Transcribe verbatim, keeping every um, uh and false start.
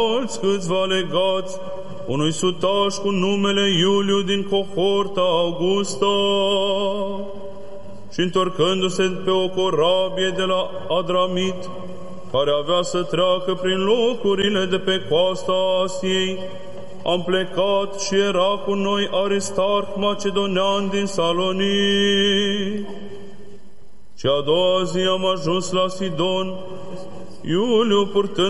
mulți câțiva legați unui sutaș cu numele Iuliu din cohorta Augusta. Și întorcându-se pe o corabie de la Adramit, care avea să treacă prin locurile de pe coasta Asiei, am plecat și era cu noi Aristarh Macedonean din Salonic. Și a doua zi am ajuns la Sidon, Iuliu purtând